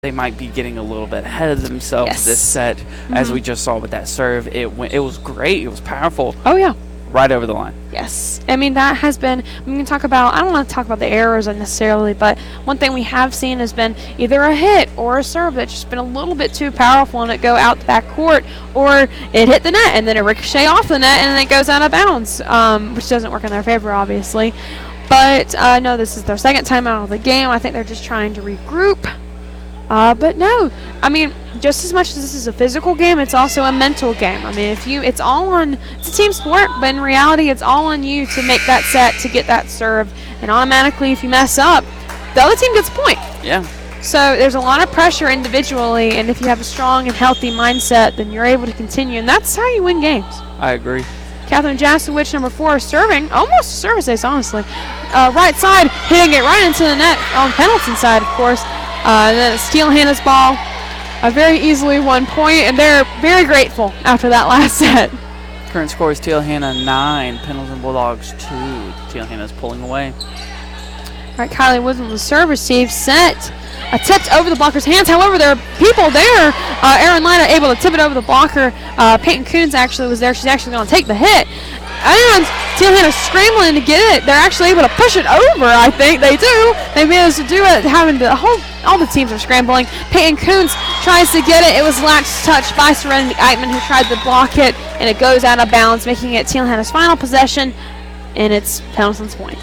they might be getting a little bit ahead of themselves this set, as we just saw with that serve. It was great. It was powerful. Oh, yeah. Right over the line. Yes. I mean, that has been, we can talk about, I don't want to talk about the errors necessarily, but one thing we have seen has been either a hit or a serve that's just been a little bit too powerful and it go out the back court, or it hit the net and then it ricochet off the net and then it goes out of bounds, which doesn't work in their favor, obviously. But no, this is their second time out of the game. I think they're just trying to regroup. But no, I mean, just as much as this is a physical game, it's also a mental game. I mean, it's a team sport, but in reality, it's all on you to make that set, to get that serve, and automatically, if you mess up, the other team gets a point. Yeah. So there's a lot of pressure individually, and if you have a strong and healthy mindset, then you're able to continue, and that's how you win games. I agree. Catherine Jasowicz, number 4, serving, almost a service ace, honestly. Right side, hitting it right into the net on Pendleton side, of course. And then it's Teal Hanna's ball. A very easily 1 point, and they're very grateful after that last set. Current score is Teal Hanna 9, Pendleton Bulldogs 2. Teal Hanna's pulling away. All right, Kylie Woods on the serve receive, set. Tipped over the blocker's hands. However, there are people there. Erin Lida able to tip it over the blocker. Peyton Coons actually was there. She's actually going to take the hit. And Teal Hanna scrambling to get it. They're actually able to push it over, I think. They do. They managed to do it, all the teams are scrambling. Peyton Coons tries to get it. It was latched touch by Serenity Eichman, who tried to block it, and it goes out of bounds, making it Teal Hanna's final possession, and it's Pendleton's point.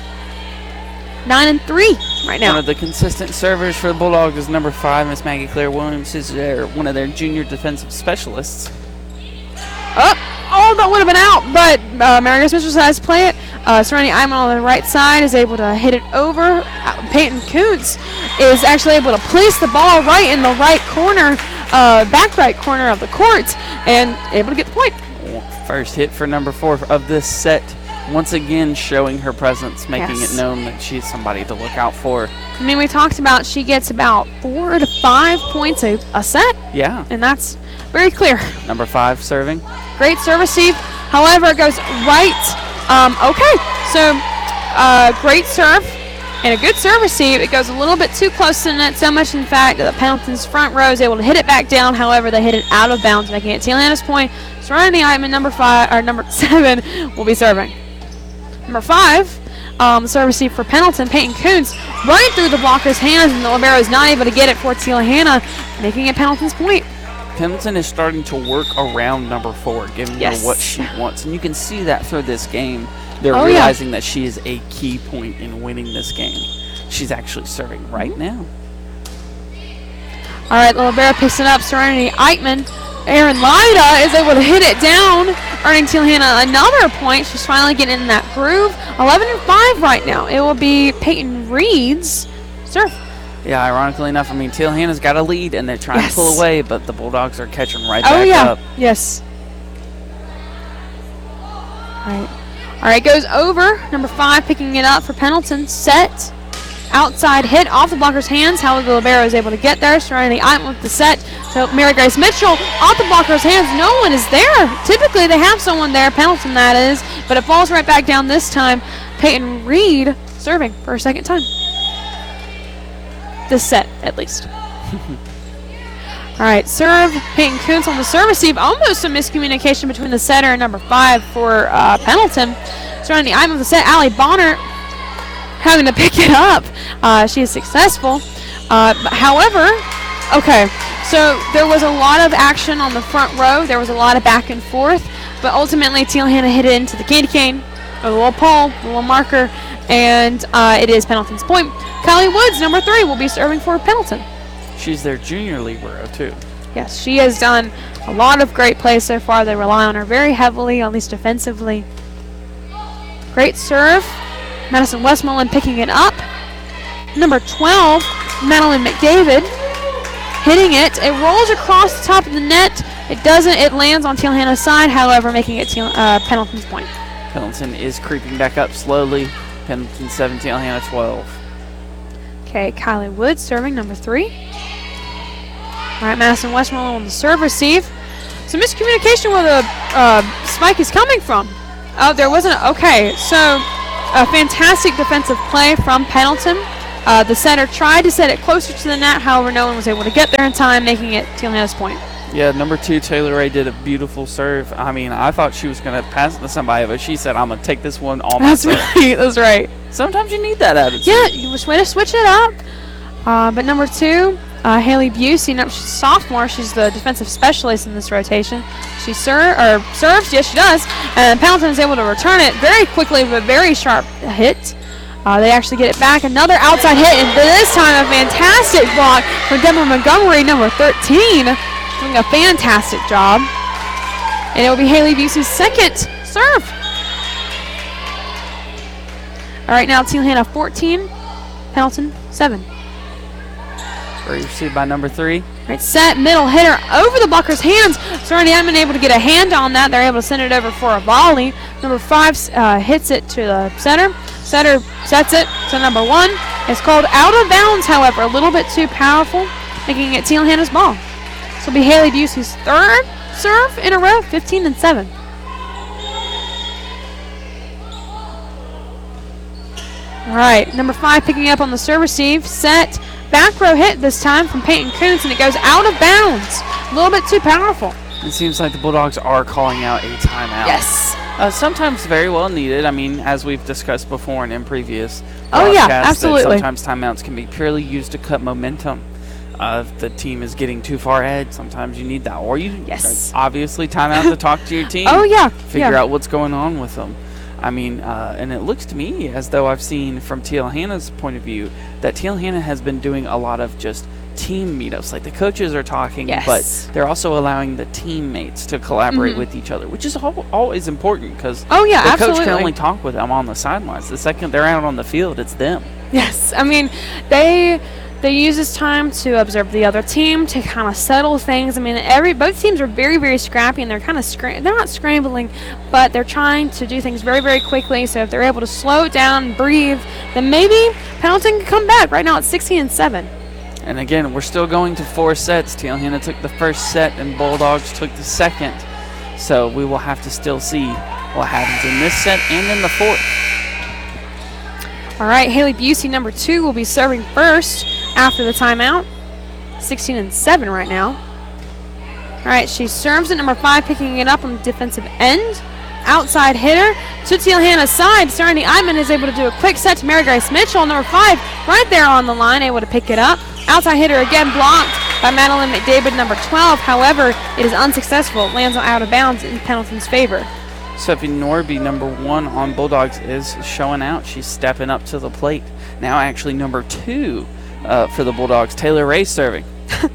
9-3 right now. One of the consistent servers for the Bulldogs is number 5, Miss Maggie Claire Williams, is one of their junior defensive specialists. Oh, that would have been out, but Mary Grace Mitchell has to play it. Serenity Eichman on the right side is able to hit it over. Peyton Kuntz is actually able to place the ball right in the right corner, back right corner of the court, and able to get the point. First hit for number 4 of this set. Once again showing her presence, making it known that she's somebody to look out for. I mean, we talked about she gets about 4 to 5 points a set. Yeah. And that's very clear. Number 5 serving. Great serve receive. However, it goes right. Okay, so great serve and a good serve receive. It goes a little bit too close to the net, so much in fact that Pendleton's front row is able to hit it back down. However, they hit it out of bounds, making it Teal Hanna's point. Serenity Eichman, number 7, will be serving. Number 5, serve receive for Pendleton. Peyton Kuntz right through the blocker's hands, and the libero is not able to get it for Teal Hanna, making it Pendleton's point. Pendleton is starting to work around number 4, giving her what she wants, and you can see that through this game. They're realizing that she is a key point in winning this game. She's actually serving right now. All right, the libero picks it up. Serenity Eichman. Erin Lida is able to hit it down, earning Teal Hanna another point. She's finally getting in that groove. 11-5 right now. It will be Peyton Reed's serve. Yeah, ironically enough, I mean, Teal Hanna's got a lead, and they're trying to pull away, but the Bulldogs are catching right back up. Yes. All right, goes over. Number 5 picking it up for Pendleton. Set. Outside hit off the blocker's hands. However, the libero is able to get there. Serenity Eichman with the set. So Mary Grace Mitchell off the blocker's hands. No one is there. Typically, they have someone there. Pendleton, that is. But it falls right back down this time. Peyton Reed serving for her second time. This set, at least. All right, serve. Peyton Kuntz on the serve receive. Almost a miscommunication between the setter and number 5 for Pendleton. Serenity Eichman with the set. Allie Bonner having to pick it up. She is successful. However, okay, so there was a lot of action on the front row. There was a lot of back and forth, but ultimately Teal Hanna hit it into the candy cane, a little pole, a little marker, and it is Pendleton's point. Kylie Woods, number 3, will be serving for Pendleton. She's their junior libero, too. Yes, she has done a lot of great plays so far. They rely on her very heavily, at least defensively. Great serve. Madison Westmoreland picking it up. Number 12, Madeline McDavid, hitting it. It rolls across the top of the net. It doesn't. It lands on Teal Hanna's side, however, making it Pendleton's point. Pendleton is creeping back up slowly. Pendleton 7, Teal Hanna 12. Okay, Kylie Woods serving, number 3. All right, Madison Westmoreland on the serve receive. Some miscommunication where the spike is coming from. Oh, there wasn't. Okay, so a fantastic defensive play from Pendleton. The center tried to set it closer to the net, however, no one was able to get there in time, making it Teal Hanna's point. Yeah, number 2, Taylor Ray did a beautiful serve. I mean, I thought she was going to pass it to somebody, but she said, I'm going to take this one all myself. That's right. Sometimes you need that attitude. Yeah, you just want to switch it up. But number 2, Haley Busey, she's a sophomore. She's the defensive specialist in this rotation. She serves, yes, she does. And Pendleton is able to return it very quickly with a very sharp hit. They actually get it back. Another outside hit, and this time a fantastic block for Deborah Montgomery, number 13. Doing a fantastic job. And it will be Haley Busey's second serve. All right, now Teal Hanna 14, Pendleton 7. Received by number 3. Right, set, middle hitter over the blocker's hands. Serenity Edmond able to get a hand on that. They're able to send it over for a volley. Number 5 hits it to the center. Setter sets it to number 1. It's called out of bounds, however, a little bit too powerful, making it Teal Hanna's ball. This will be Haley Busey's third serve in a row, 15 and 7. All right, number 5 picking up on the serve receive, set, back row hit this time from Peyton Kuntz, and it goes out of bounds. A little bit too powerful. It seems like the Bulldogs are calling out a timeout. Yes. Sometimes very well needed. I mean, as we've discussed before and in previous broadcasts, yeah, absolutely. Sometimes timeouts can be purely used to cut momentum. If the team is getting too far ahead, sometimes you need that. Or you obviously timeout to talk to your team. Oh, yeah. Figure out what's going on with them. I mean, and it looks to me as though I've seen from Teal Hanna's point of view that Teal Hanna has been doing a lot of just team meetups. Like the coaches are talking, but they're also allowing the teammates to collaborate with each other, which is always important because the coach can only talk with them on the sidelines. The second they're out on the field, it's them. Yes, I mean, they use this time to observe the other team, to kind of settle things. I mean, both teams are very, very scrappy, and they're kind of they're not scrambling, but they're trying to do things very, very quickly. So if they're able to slow it down and breathe, then maybe Pendleton can come back. Right now it's 16 and 7. And again, we're still going to 4 sets. Teal Hanna took the first set, and Bulldogs took the second. So we will have to still see what happens in this set and in the 4th. All right, Haley Busey, number 2, will be serving first after the timeout. 16 and 7 right now. All right, she serves at number 5, picking it up on the defensive end. Outside hitter to Teal Hanna's side. Serenity Eidman is able to do a quick set to Mary Grace Mitchell, number 5, right there on the line, able to pick it up. Outside hitter again blocked by Madeline McDavid, number 12. However, it is unsuccessful. It lands out of bounds in Pendleton's favor. Sophie Norby, number 1 on Bulldogs, is showing out. She's stepping up to the plate. Now actually number 2 for the Bulldogs, Taylor Ray serving. All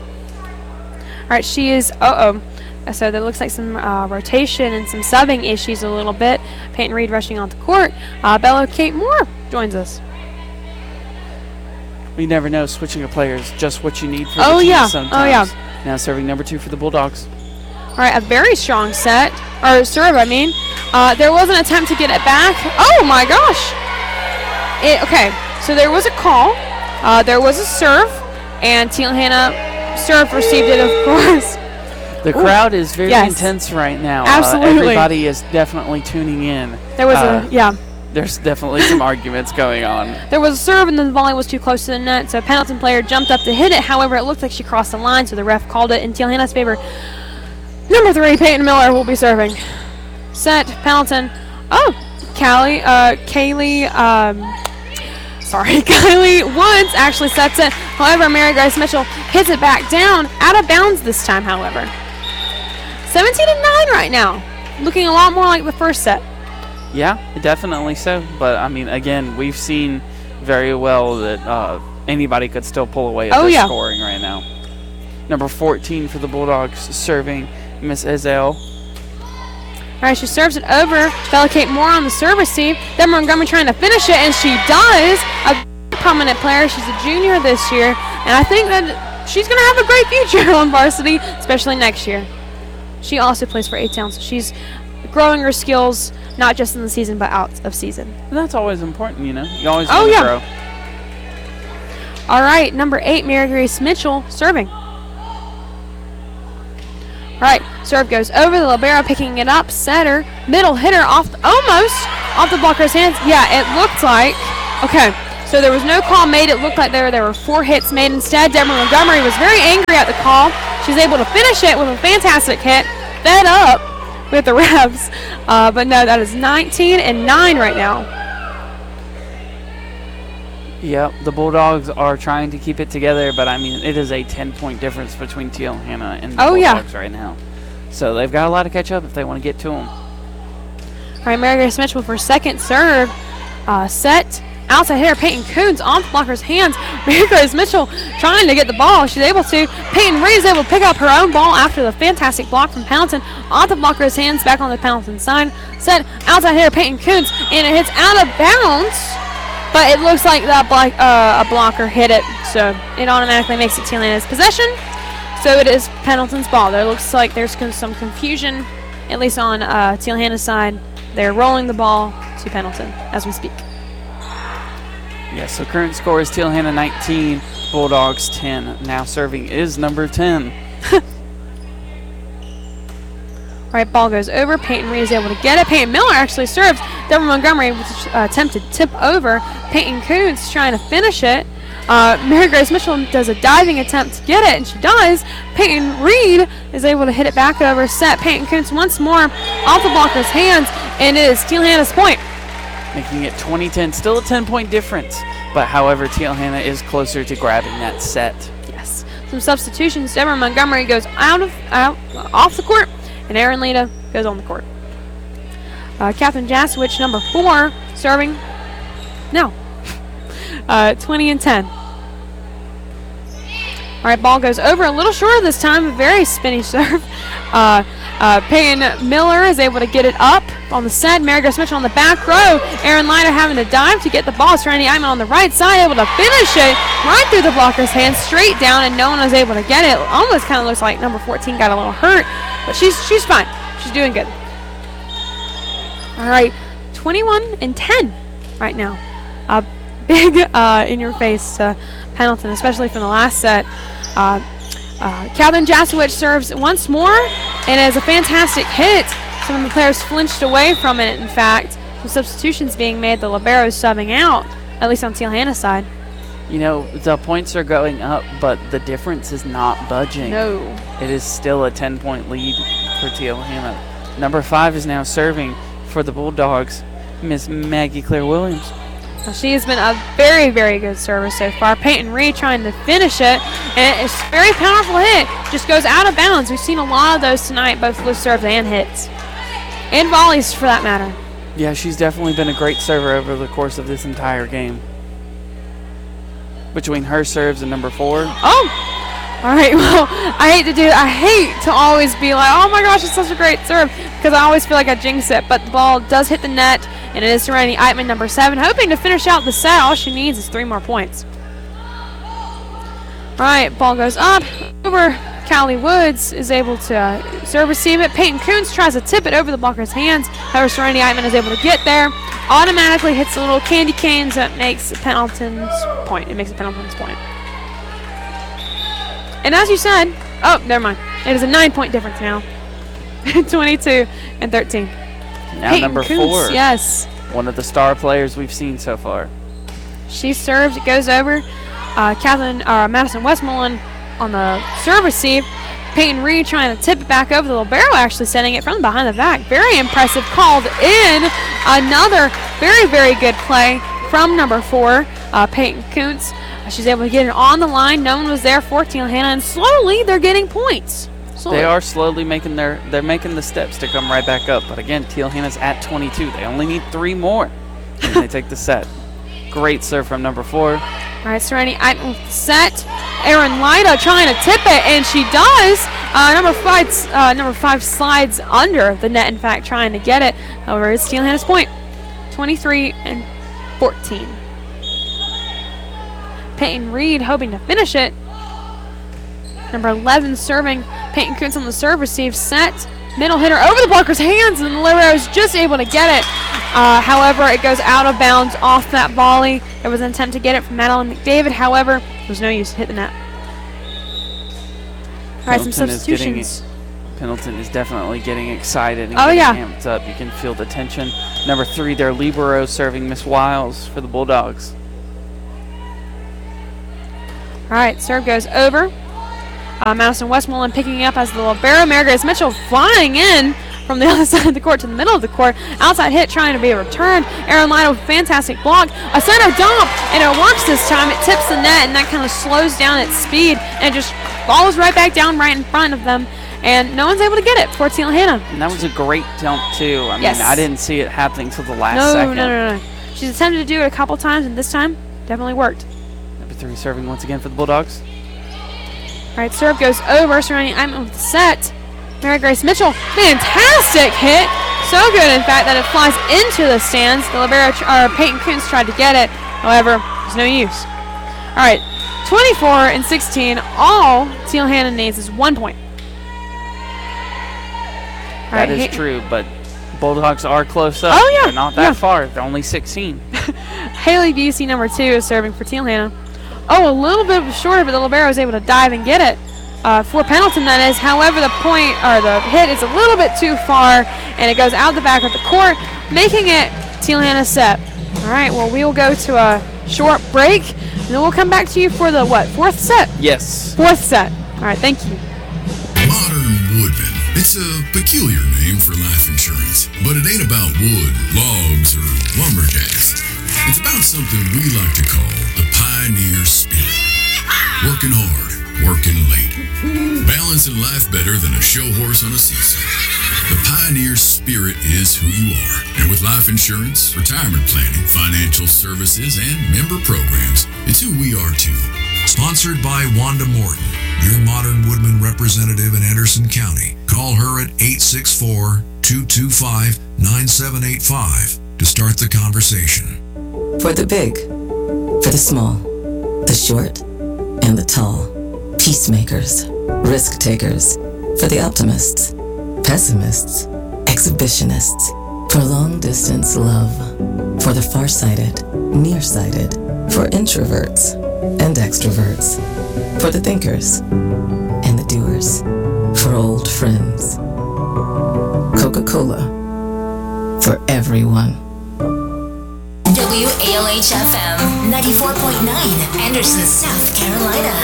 right, she is, so there looks like some rotation and some subbing issues a little bit. Peyton Reed rushing on the court. Bella Kate Moore joins us. We never know. Switching a player is just what you need for the team sometimes. Oh, yeah. Now serving number 2 for the Bulldogs. All right, a very strong set, or serve, I mean. There was an attempt to get it back. Oh, my gosh. Okay, so there was a call. There was a serve, and Teal Hanna serve received it, of course. The crowd is very intense right now. Absolutely. Everybody is definitely tuning in. There was There's definitely some arguments going on. There was a serve, and then the volley was too close to the net, so a Pendleton player jumped up to hit it. However, it looked like she crossed the line, so the ref called it in Teal Hanna's favor. Number 3, Peyton Miller will be serving. Set, Pendleton. Oh, Kylie Woods actually sets it. However, Mary Grace Mitchell hits it back down, out of bounds this time, however. 17 and 9 right now. Looking a lot more like the first set. Yeah, definitely so. But, I mean, again, we've seen very well that anybody could still pull away at this scoring right now. Number 14 for the Bulldogs serving, Miss Ezell. All right, she serves it over. Bella Kate Moore on the serve receive. Then Montgomery trying to finish it, and she does. A prominent player. She's a junior this year, and I think that she's going to have a great future on varsity, especially next year. She also plays for A-Town, so she's growing her skills, not just in the season, but out of season. And that's always important, you know. You always want to grow. All right, number 8, Mary Grace Mitchell serving. All right, serve goes over the libero, picking it up. Setter, middle hitter almost off the blocker's hands. Yeah, it looked like. Okay, So there was no call made. It looked like there were 4 hits made. Instead, Deborah Montgomery was very angry at the call. She's able to finish it with a fantastic hit. Fed up with the refs. But no, that is 19-9 right now. Yep, the Bulldogs are trying to keep it together, but I mean, it is a 10-point difference between Teal Hanna and the Bulldogs right now. So they've got a lot to catch up if they want to get to them. All right, Mary Grace Mitchell for second serve. Set. Outside hitter Peyton Coons on the blocker's hands. Mary Grace Mitchell trying to get the ball. She's able to. Peyton Reed is able to pick up her own ball after the fantastic block from Pendleton. On the blocker's hands, back on the Pendleton side. Set. Outside hitter Peyton Coons, and it hits out of bounds. But it looks like that a blocker hit it, so it automatically makes it Teal Hanna's possession. So it is Pendleton's ball. There looks like there's some confusion, at least on Teal Hanna's side. They're rolling the ball to Pendleton as we speak. Yeah, so current score is Teal Hanna 19, Bulldogs 10. Now serving is number 10. All right, ball goes over. Peyton Reed is able to get it. Peyton Miller actually serves. Deborah Montgomery was attempted to tip over. Peyton Coons trying to finish it. Mary Grace Mitchell does a diving attempt to get it, and she does. Peyton Reed is able to hit it back over. Set. Peyton Coons once more off the blocker's hands, and it is Teal Hanna's point. Making it 20-10, still a 10-point difference. But however, Teal Hanna is closer to grabbing that set. Yes. Some substitutions. Deborah Montgomery goes off the court, and Erin Lita goes on the court. Catherine Jasowicz, number 4, serving. No. 20-10. All right, ball goes over a little short this time. A very spinny serve. Peyton Miller is able to get it up on the set. Mary Grace Mitchell on the back row. Erin Lita having to dive to get the ball. Serenity Eichman on the right side, able to finish it right through the blocker's hands, straight down, and no one was able to get it. Almost kind of looks like number 14 got a little hurt, but she's fine. She's doing good. All right, 21-10 right now. Big in-your-face Pendleton, especially from the last set. Catherine Jasowicz serves once more, and it is a fantastic hit. Some of the players flinched away from it, in fact. Some substitutions being made, the liberos subbing out, at least on Teal Hanna's side. You know, the points are going up, but the difference is not budging. No. It is still a 10-point lead for Teal Hanna. Number 5 is now serving for the Bulldogs, Miss Maggie Claire Williams. Well, she has been a very, very good server so far. Peyton Reed trying to finish it, and it's a very powerful hit. Just goes out of bounds. We've seen a lot of those tonight, both loose serves and hits. And volleys, for that matter. Yeah, she's definitely been a great server over the course of this entire game. Between her serves and number 4. Oh! All right, well, I hate to always be like, oh my gosh, it's such a great serve, because I always feel like I jinx it, but the ball does hit the net, and it is Serenity Eichman, number 7, hoping to finish out the set. All she needs is 3 more points. All right, ball goes up, over. Callie Woods is able to serve receive it. Peyton Coons tries to tip it over the blocker's hands. However, Serenity Eichman is able to get there. Automatically hits the little candy canes that makes Pendleton's point. It makes it Pendleton's point. And as you said, oh, never mind. It is a 9-point difference now. 22-13. Now Peyton number Coons, 4. yes. One of the star players we've seen so far. She serves. It goes over. Madison Westmoreland on the serve receive. Peyton Reed trying to tip it back over. The libero actually sending it from behind the back. Very impressive. Called in. Another very, very good play from number 4, Peyton Coons. She's able to get it on the line. No one was there for Teal Hanna, and slowly they're getting points. Slowly. They are slowly making they're making the steps to come right back up. But again, Teal Hanna's at 22. They only need 3 more, and they take the set. Great serve from number 4. All right, Serenity Eichman with the set. Erin Lida trying to tip it, and she does. Number 5 slides under the net, in fact, trying to get it. However, it's Teal Hanna's point. 23-14. Peyton Reed hoping to finish it. Number 11 serving. Peyton Coons on the serve receive. Set. Middle hitter over the blocker's hands, and the libero is just able to get it. However, it goes out of bounds off that volley. There was an attempt to get it from Madeline McDavid. However, there was no use to hit the net. All right, some substitutions. Pendleton is definitely getting excited and getting amped up. You can feel the tension. Number 3, their libero serving Miss Wiles for the Bulldogs. All right, serve goes over. Madison Westmoreland picking up as the libero. Mary Grace Mitchell flying in from the other side of the court to the middle of the court. Outside hit trying to be returned. Aaron Lytle, fantastic block. A center dump, and it works this time. It tips the net, and that kind of slows down its speed, and it just falls right back down right in front of them. And no one's able to get it for Teal Hanna. And that was a great dump, too. I mean, I didn't see it happening till the last second. No. She's attempted to do it a couple times, and this time definitely worked. Number 3 serving once again for the Bulldogs. All right, serve goes over. Surrounding Eichmann with the set. Mary Grace Mitchell, fantastic hit. So good, in fact, that it flies into the stands. The libero, Peyton Kuntz, tried to get it. However, there's no use. All right, 24-16. All Teal Hanna needs is 1 point. That is true, but Bulldogs are close up. Oh, yeah. They're not that far. They're only 16. Haley Busey, number 2, is serving for Teal Hanna. Oh, a little bit shorter, but the libero is able to dive and get it. For Pendleton, that is. However, the hit is a little bit too far, and it goes out the back of the court, making it Teal Hanna's set. All right, well, we will go to a short break, and then we'll come back to you for the, 4th set? Yes. 4th set. All right, thank you. Modern Woodman. It's a peculiar name for life insurance, but it ain't about wood, logs, or lumberjacks. It's about something we like to call the pioneer spirit. Working hard, working late. Balancing life better than a show horse on a seesaw. The pioneer spirit is who you are. And with life insurance, retirement planning, financial services, and member programs, it's who we are too. Sponsored by Wanda Morton, your Modern Woodman representative in Anderson County. Call her at 864-225-9785 to start the conversation. For the big, for the small, the short, and the tall. Peacemakers, risk takers. For the optimists, pessimists, exhibitionists. For long distance love. For the farsighted, nearsighted. For introverts and extroverts. For the thinkers and the doers. For old friends. Coca-Cola. For everyone. WALH-FM 94.9, Anderson, South Carolina.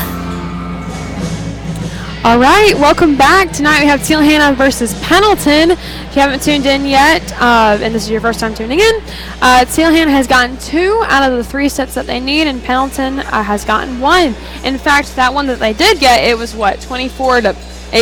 All right, welcome back. Tonight we have Teal Hanna versus Pendleton. If you haven't tuned in yet, and this is your first time tuning in, Teal Hanna has gotten 2 out of the 3 sets that they need, and Pendleton has gotten 1. In fact, that one that they did get, it was 24-8.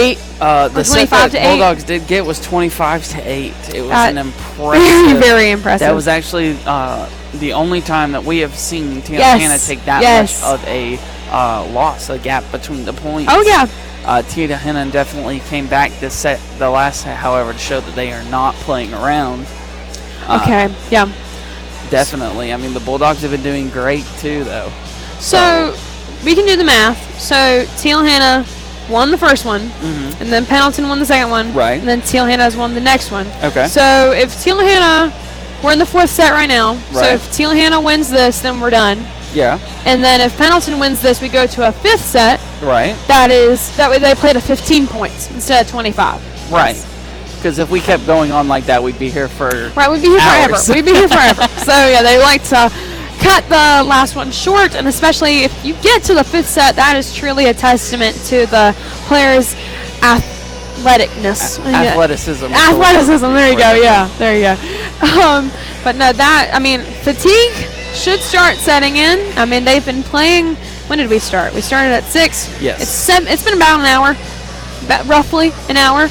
The set that Bulldogs did get was 25-8. It was an impressive. Very impressive. That was actually the only time that we have seen Teal Hanna take that much of a loss, a gap between the points. Oh, yeah. Teal Hanna definitely came back this set, the last set, however, to show that they are not playing around. Okay, yeah. Definitely. I mean, the Bulldogs have been doing great, too, though. So we can do the math. So Teal Hanna won the first one, and then Pendleton won the second one. Right. And then Teal Hanna has won the next one. Okay. So if Teal Hanna, we're in the 4th set right now. Right. So if Teal Hanna wins this, then we're done. Yeah. And then if Pendleton wins this, we go to a 5th set. Right. That way they played at 15 points instead of 25. Right. Because if we kept going on like that, we'd be here for we'd be here hours. forever. We'd be here forever. So yeah, they like to cut the last one short, and especially if you get to the 5th set, that is truly a testament to the players' athleticness. Athleticism. Athleticism. There you go. Yeah. There you go. But no, fatigue should start setting in. I mean, they've been playing. When did we start? We started at 6. Yes. It's been about an hour, roughly an hour.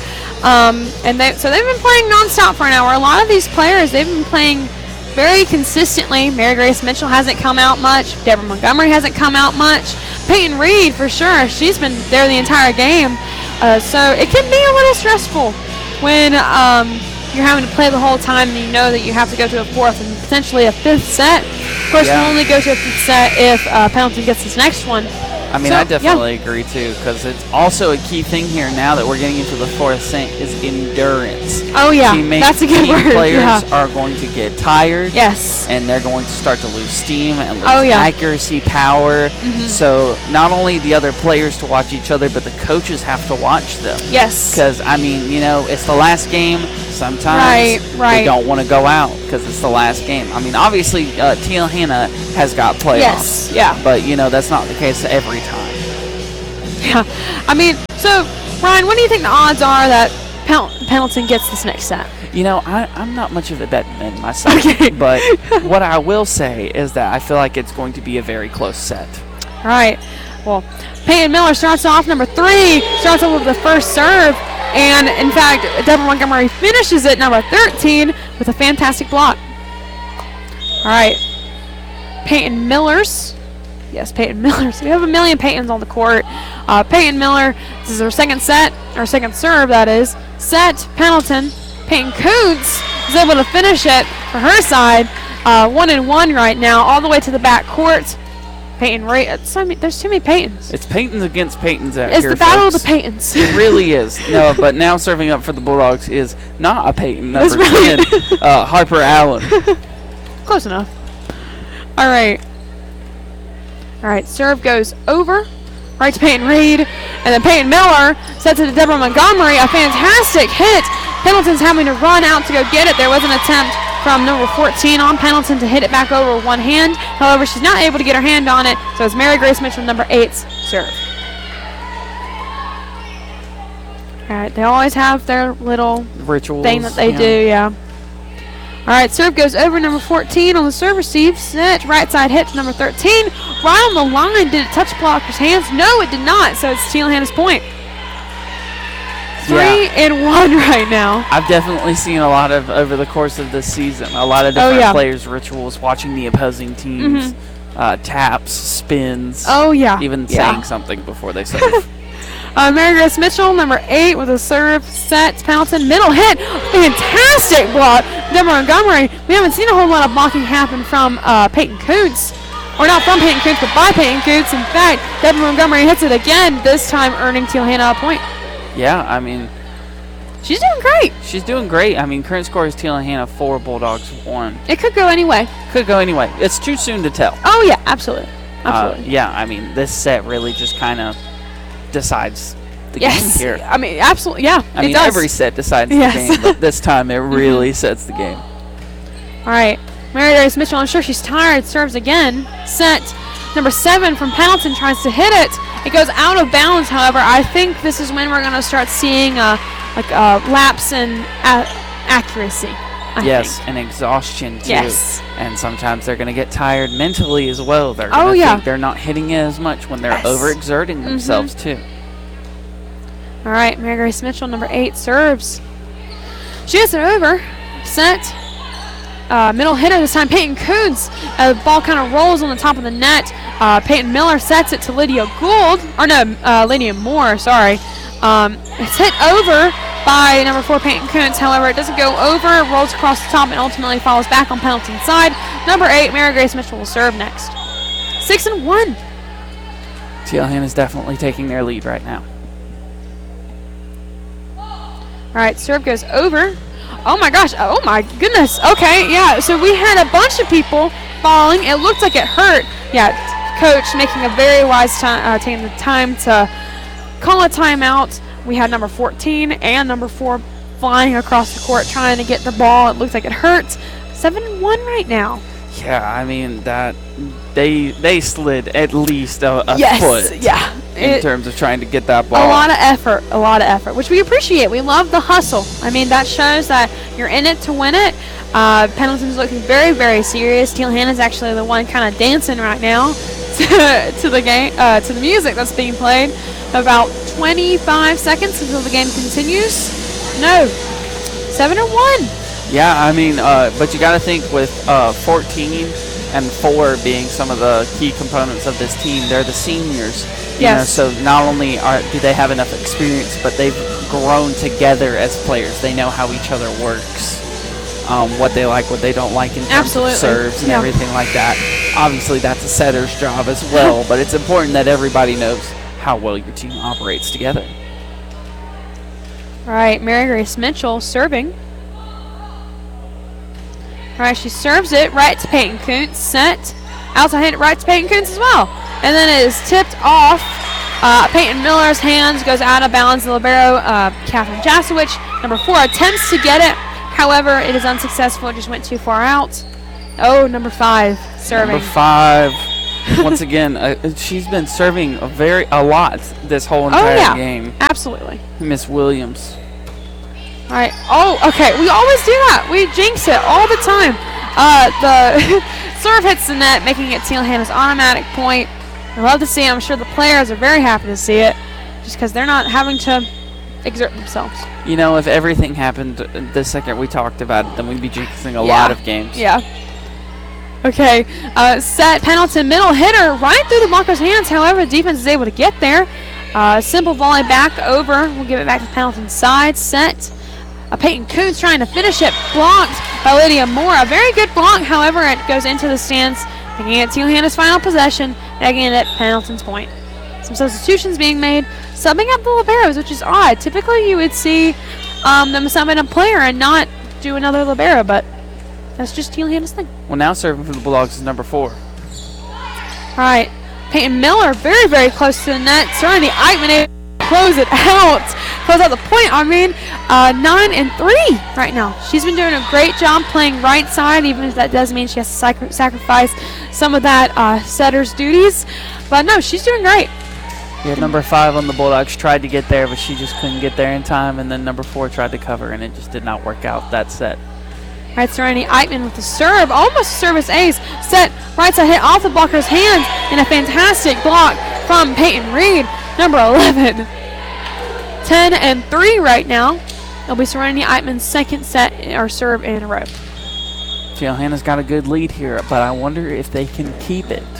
And they've been playing nonstop for an hour. A lot of these players, they've been playing very consistently. Mary Grace Mitchell hasn't come out much. Deborah Montgomery hasn't come out much. Peyton Reed, for sure, she's been there the entire game. So it can be a little stressful when you're having to play the whole time and you know that you have to go to a 4th and potentially a 5th set. Of course, we'll only go to a 5th set if Pendleton gets his next one. I mean, I definitely agree, too, because it's also a key thing here now that we're getting into the 4th set is endurance. Oh, yeah, that's a good word. Players are going to get tired. Yes. And they're going to start to lose steam and lose accuracy, power. So not only the other players to watch each other, but the coaches have to watch them. Yes. Because, I mean, it's the last game. Sometimes they don't want to go out. because it's the last game. I mean, obviously, Teal Hannah has got playoffs. Yes, yeah. But, that's not the case every time. Yeah. I mean, so, Ryan, what do you think the odds are that Pendleton gets this next set? I'm not much of a betting man myself. Okay. But what I will say is that I feel like it's going to be a very close set. All right. Well, Peyton Miller starts off number 3, starts off with the first serve. And, in fact, Deborah Montgomery finishes at number 13 with a fantastic block. All right. Peyton Millers. Yes, Peyton Millers. We have a million Peytons on the court. Peyton Miller, this is her second set, or second serve, that is. Set, Pendleton. Peyton Koontz is able to finish it for her side. 1-1 right now, all the way to the back court. Peyton there's too many Peytons. It's Peytons against Peytons out it's here, the battle folks. of the Peytons. It really is. No, but now serving up for the Bulldogs is not a Peyton, number That's 10, Harper Allen. Close enough. All right. Serve goes over. Right to Peyton Reed. And then Peyton Miller sets it to Deborah Montgomery. A fantastic hit. Pendleton's having to run out to go get it. There was an attempt from number 14 on Pendleton to hit it back over with one hand. However, she's not able to get her hand on it. So it's Mary Grace Mitchell, number 8's serve. All right. They always have their little rituals thing that they do, yeah. All right, serve goes over number 14 on the serve receive. Set, right side hit to number 13. Right on the line. Did it touch blocker's hands? No, it did not. So it's Teal Hannah's point. 3-1 right now. I've definitely seen a lot of, over the course of this season, a lot of different players' rituals, watching the opposing teams, taps, spins. Oh, yeah. Even saying something before they serve. Mary Grace Mitchell, number 8, with a serve, set, Pendleton, middle hit. Fantastic block. Deborah Montgomery. We haven't seen a whole lot of blocking happen from Peyton Koontz. Or not from Peyton Koontz, but by Peyton Koontz. In fact, Deborah Montgomery hits it again, this time earning Teal Hannah a point. Yeah, I mean, she's doing great. She's doing great. I mean, current score is Teal Hannah 4, Bulldogs 1. It could go anyway. Could go anyway. It's too soon to tell. Oh, yeah, absolutely. Absolutely. Yeah, I mean, this set really just kind of decides the game here. I mean, absolutely, yeah. I mean, every set decides the game, but this time it really sets the game. All right. Mary Grace Mitchell, I'm sure she's tired, serves again. Set. Number 7 from Pendleton tries to hit it. It goes out of bounds, however. I think this is when we're going to start seeing a lapse in accuracy. I think. And exhaustion, too. Yes. And sometimes they're going to get tired mentally as well. They're going to think they're not hitting it as much when they're overexerting themselves, too. All right, Mary Grace Mitchell, number 8, serves. She gets it over. Set. Middle hitter this time, Peyton Koontz. The ball kind of rolls on the top of the net. Peyton Miller sets it to Lydia Gould. Or no, Lydia Moore, sorry. It's hit over by number 4, Peyton Koontz. However, it doesn't go over. It rolls across the top and ultimately falls back on Pendleton's side. Number 8, Mary Grace Mitchell will serve next. 6-1. Teal Hannah's definitely taking their lead right now. All right, serve goes over. Oh my gosh, oh my goodness. Okay, yeah, so we had a bunch of people falling. It looked like it hurt. Yeah, coach making a very wise time, taking the time to call a timeout. We had number 14 and number 4 flying across the court trying to get the ball. It looked like it hurt. 7-1 right now. Yeah, I mean, that they slid at least a foot. Yeah. In terms of trying to get that ball. A lot of effort, which we appreciate. We love the hustle. I mean, that shows that you're in it to win it. Pendleton's looking very, very serious. Teal Hannah's actually the one kind of dancing right now to the game, to the music that's being played. About 25 seconds until the game continues. No, 7-1. Yeah, I mean, but you got to think with 14 and 4 being some of the key components of this team, they're the seniors. You know, so not only do they have enough experience, but they've grown together as players. They know how each other works, what they like, what they don't like in terms of serves and everything like that. Obviously, that's a setter's job as well, but it's important that everybody knows how well your team operates together. All right, Mary Grace Mitchell serving. All right, she serves it right to Peyton Koontz. Set. Outside hit right to Peyton Koontz as well. And then it is tipped off. Peyton Miller's hands, goes out of bounds. The libero, Catherine Jasowicz, number 4, attempts to get it. However, it is unsuccessful. It just went too far out. Oh, number 5 serving. Number 5. Once again, she's been serving a lot this whole entire game. Absolutely. Miss Williams. All right. Oh, okay. We always do that. We jinx it all the time. The serve hits the net, making it Teal Hannah's automatic point. I love to see it. I'm sure the players are very happy to see it, just because they're not having to exert themselves. You know, if everything happened the second we talked about it, then we'd be jinxing a lot of games. Yeah. Okay. Set Pendleton middle hitter right through the blocker's hands. However, the defense is able to get there. Simple volley back over. We'll give it back to Pendleton's side. Set. Peyton Kuntz trying to finish it. Blocked by Lydia Moore. A very good block. However, it goes into the stands, making it Teal Hannah's final possession, making it at Pendleton's point. Some substitutions being made, subbing up the liberos, which is odd. Typically, you would see them sub in a player and not do another libero, but that's just Teal Hannah's thing. Well, now serving for the Bulldogs is number 4. All right. Peyton Miller, very, very close to the net. Serenity Eichmann close it out. Close out the point, 9-3 right now. She's been doing a great job playing right side, even if that does mean she has to sacrifice some of that setter's duties. But no, she's doing great. Yeah, number 5 on the Bulldogs tried to get there, but she just couldn't get there in time. And then number 4 tried to cover, and it just did not work out that set. All right, Serenity Eichmann with the serve, almost a service ace. Set right side hit off the blocker's hands, and a fantastic block from Peyton Reed, number 11. 10-3 right now. It'll be Serenity Eichmann's second set or serve in a row. Teal Hannah's got a good lead here, but I wonder if they can keep it.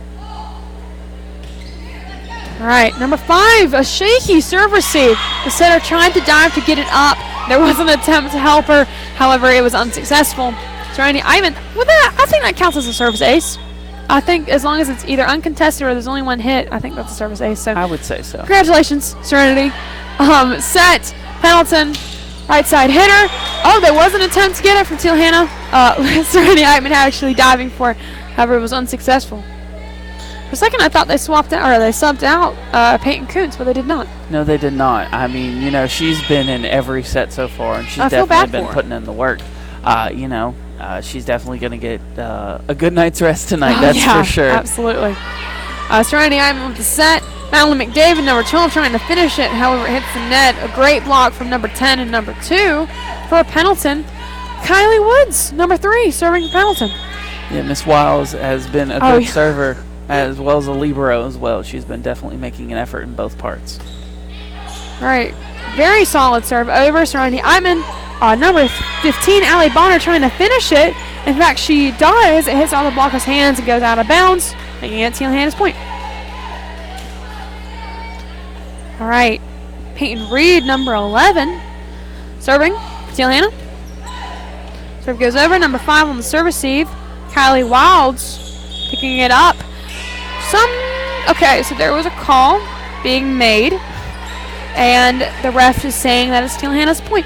All right, number 5, a shaky serve receive. The setter tried to dive to get it up. There was an attempt to help her. However, it was unsuccessful. Serenity Eichmann, with that, I think that counts as a service ace. I think as long as it's either uncontested or there's only one hit, I think that's a service ace. So I would say so. Congratulations, Serenity. Set, Pendleton, right side hitter. Oh, there was an attempt to get it from Teal Hannah. Serenity Eichmann actually diving for it. However, it was unsuccessful. For a second, I thought they swapped out, or they subbed out Peyton Kuntz, but they did not. No, they did not. I mean, you know, she's been in every set so far, and she's definitely been putting in the work. She's definitely going to get a good night's rest tonight, that's for sure. Absolutely. Serenity Eichmann with the set. Madeline McDavid, number 12, trying to finish it. However, it hits the net. A great block from number 10 and number 2 for Pendleton. Kylie Woods, number 3, serving for Pendleton. Yeah, Miss Wiles has been a good server, as well as a libero as well. She's been definitely making an effort in both parts. All right. Very solid serve over. Serenity Eichmann. Number 15, Allie Bonner, trying to finish it. In fact, she does. It hits all the blocker's hands and goes out of bounds, making it Teal Hannah's point. All right. Peyton Reed, number 11, serving. Teal Hannah. Serve goes over. Number 5 on the serve receive. Kylie Wilds picking it up. Okay, so there was a call being made, and the ref is saying that it's Teal Hannah's point.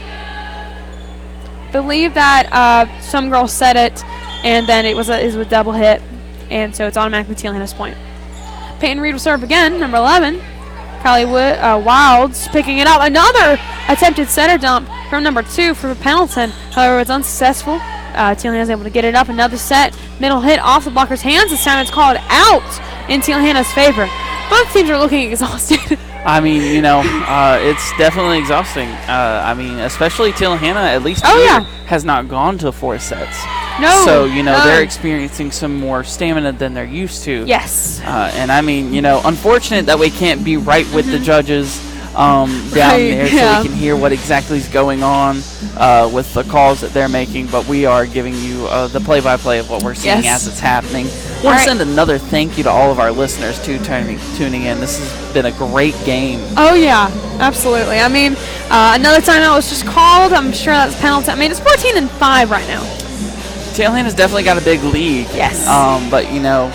I believe that some girl said it, and then it was a double hit, and so it's automatically Teal Hannah's point. Peyton Reed will serve again, number 11. Kylie Wilds picking it up. Another attempted center dump from number 2 for Pendleton. However, it's unsuccessful. Teal Hannah's able to get it up. Another set. Middle hit off the blocker's hands. This time it's called out in Teal Hannah's favor. Both teams are looking exhausted. I mean, you know, it's definitely exhausting. I mean, especially Teal Hannah, at least has not gone to 4 sets. No. So, you know, they're experiencing some more stamina than they're used to. Yes. And I mean, you know, unfortunate that we can't be right with the judges down there so we can hear what exactly is going on with the calls that they're making, but we are giving you the play-by-play of what we're seeing as it's happening. I want to send another thank you to all of our listeners tuning in. This has been a great game. Oh yeah, absolutely. I mean, another timeout was just called. I'm sure that's penalty. I mean, it's 14-5 right now. Teal Hannah's definitely got a big lead. Yes. But you know,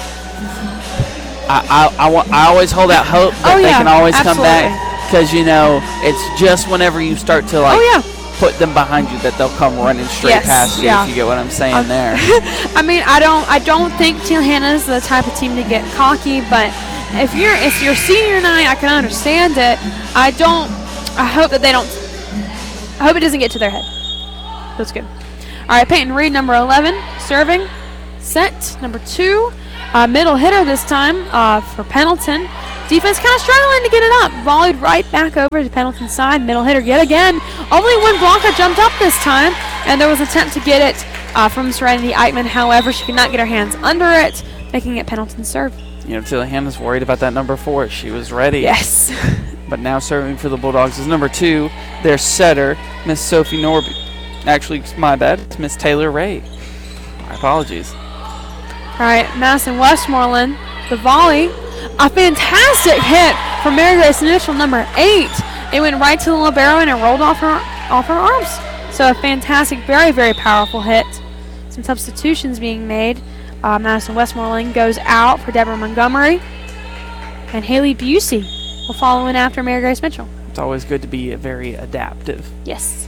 I always hold out hope that they can always come back, because you know it's just whenever you start to put them behind you that they'll come running straight past you. If you get what I'm saying there. I mean, I don't think Teal Hannah's the type of team to get cocky, but if you're senior night, I can understand it. I hope that they don't. I hope it doesn't get to their head. That's good. All right, Peyton Reed, number 11, serving. Set, number 2. Middle hitter this time for Pendleton. Defense kind of struggling to get it up. Volleyed right back over to Pendleton's side. Middle hitter yet again. Only one blocker jumped up this time, and there was an attempt to get it from Serenity Eichmann. However, she could not get her hands under it, making it Pendleton's serve. You know, Tillihan was worried about that number 4. She was ready. Yes. But now serving for the Bulldogs is number 2, their setter, Miss Sophie Norby. Actually, my bad, it's Miss Taylor Ray. My apologies. All right, Madison Westmoreland, the volley. A fantastic hit from Mary Grace Mitchell, number 8. It went right to the libero and it rolled off her arms. So a fantastic, very, very powerful hit. Some substitutions being made. Madison Westmoreland goes out for Deborah Montgomery. And Haley Busey will follow in after Mary Grace Mitchell. It's always good to be very adaptive. Yes.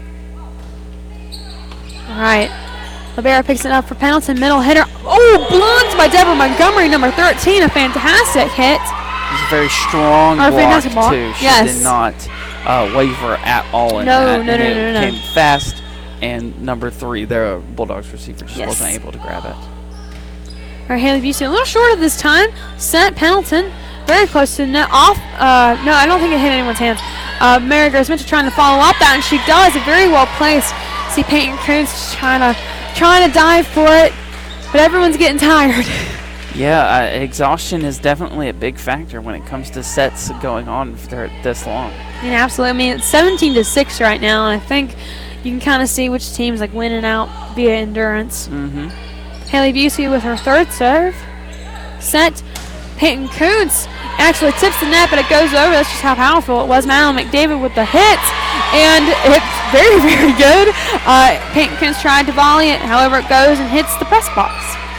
All right. Libero picks it up for Pendleton. Middle hitter. Oh, blocked by Deborah Montgomery, number 13. A fantastic hit. It was a very strong block, too. She did not waver at all in that. No. It came fast, and number 3, their Bulldogs receiver, just wasn't able to grab it. All right, Haley Busey a little shorter this time. Set Pendleton. Very close to net off. No, I don't think it hit anyone's hands. Mary Grace Mitchell trying to follow up that, and she does. Very well placed. See Peyton Kuntz trying to dive for it, but everyone's getting tired. Yeah, exhaustion is definitely a big factor when it comes to sets going on for this long. Yeah, absolutely. I mean, it's 17-6 right now, and I think you can kind of see which team's like winning out via endurance. Mm-hmm. Haley Busey with her 3rd serve. Set. Peyton Kuntz actually tips the net, but it goes over. That's just how powerful it was. Madeline McDavid with the hit, and it's very, very good. Peyton Kuntz tried to volley it, however, it goes and hits the press box.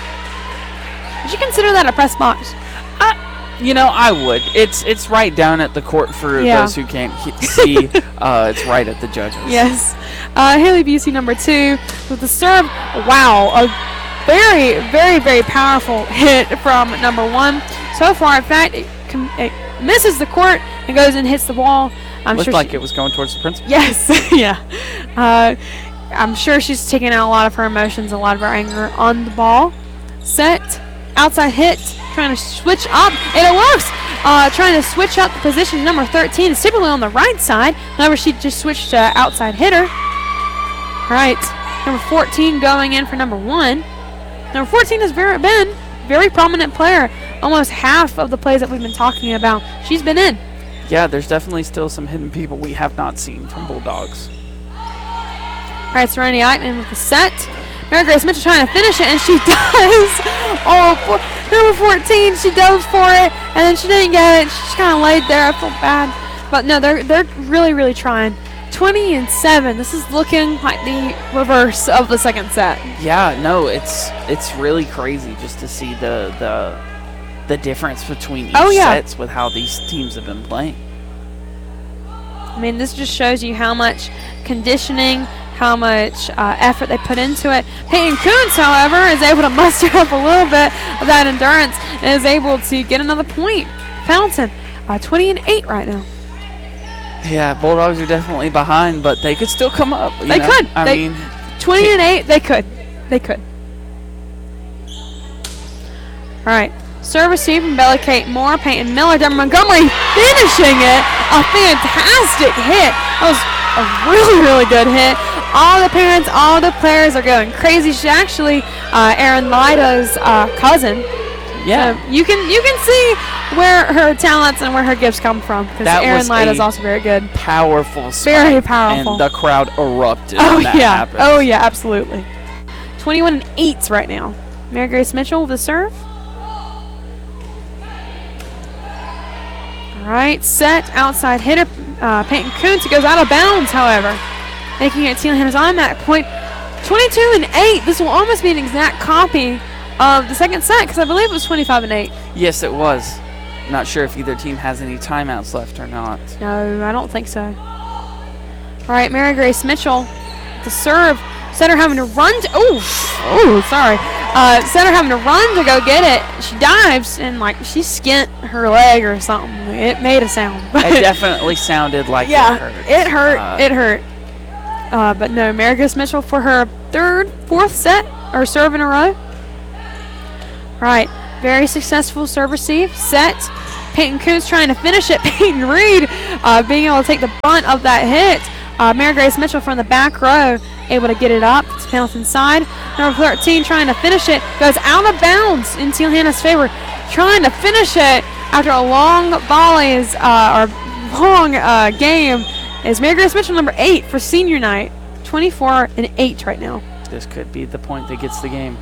Would you consider that a press box? You know, I would. It's right down at the court for those who can't see. It's right at the judges. Yes. Haley Busey, number 2, with the serve. Wow, a very, very, very powerful hit from number 1. So far, in fact, it misses the court and goes and hits the wall. Looked like it was going towards the principal. Yes, yeah. I'm sure she's taking out a lot of her emotions, a lot of her anger on the ball. Set, outside hit, trying to switch up, and it works! Trying to switch up the position. Number 13 is typically on the right side. However, she just switched to outside hitter. All right, number 14 going in for number 1. Number 14 has been a very prominent player. Almost half of the plays that we've been talking about, she's been in. Yeah, there's definitely still some hidden people we have not seen from Bulldogs. All right, Serenity Eichmann with the set. Mary Grace Mitchell trying to finish it, and she does. Number 14, she dove for it, and then she didn't get it. She just kind of laid there. I felt bad. But no, they're really, really trying. 20-7. This is looking like the reverse of the second set. Yeah, no, it's really crazy just to see the difference between each sets with how these teams have been playing. I mean, this just shows you how much conditioning, how much effort they put into it. Peyton Kuntz, however, is able to muster up a little bit of that endurance and is able to get another point. Pendleton, 20-8 right now. Yeah, Bulldogs are definitely behind, but they could still come up. They could. I mean, 20-8, they could. They could. All right. Serve receive from Bella Kate Moore, Peyton Miller, Deborah Montgomery finishing it. A fantastic hit. That was a really, really good hit. All the parents, all the players are going crazy. She's actually Aaron Lida's cousin. Yeah. You can see where her talents and where her gifts come from, because Aaron Lida is also very good. Powerful spike. Very powerful. And the crowd erupted when that happened. Oh yeah, absolutely. 21-8 right now. Mary Grace Mitchell with the serve. All right, set, outside hitter, Peyton Kuntz. It goes out of bounds, however, making it Tillihan on that point. 22-8. This will almost be an exact copy of the second set, because I believe it was 25-8. Yes, it was. Not sure if either team has any timeouts left or not. No, I don't think so. All right, Mary Grace Mitchell, the serve. Setter having to run to, sorry. Setter having to run to go get it. She dives and she skint her leg or something. It made a sound. It definitely sounded like it hurt. It hurt. But no, Mary Grace Mitchell for her fourth set or serve in a row. Right, very successful serve receive set. Peyton Coons trying to finish it. Peyton Reed being able to take the brunt of that hit. Mary Grace Mitchell from the back row able to get it up. It's Pendleton side. Number 13 trying to finish it. Goes out of bounds in Teal Hannah's favor. Trying to finish it after a long volleys or long game is Mary Grace Mitchell, number 8 for senior night. 24-8 right now. This could be the point that gets the game.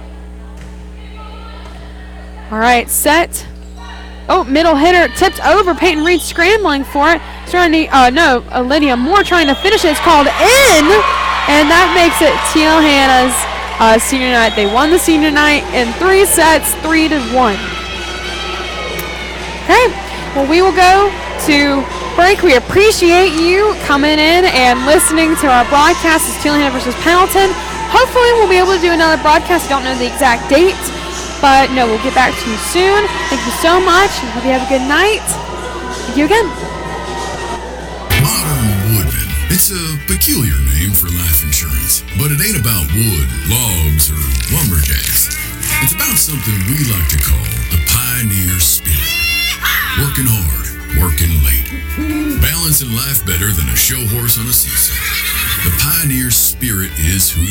All right, set. Oh, middle hitter tipped over. Peyton Reed scrambling for it. Lydia Moore trying to finish it. It's called in, and that makes it Teal Hannah's senior night. They won the senior night in 3 sets, 3-1. Okay, well, we will go to break. We appreciate you coming in and listening to our broadcast. It's Teal Hannah versus Pendleton. Hopefully, we'll be able to do another broadcast. Don't know the exact date. But no, we'll get back to you soon. Thank you so much, and hope you have a good night. Thank you again. Modern Woodman. It's a peculiar name for life insurance, but it ain't about wood, logs, or lumberjacks. It's about something we like to call the pioneer spirit. Working hard, working late. Balancing life better than a show horse on a seesaw. The pioneer spirit is who